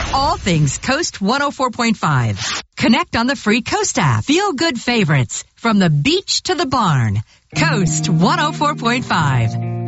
All things Coast 104.5. Connect on the free Coast app. Feel good favorites from the beach to the barn. Coast 104.5.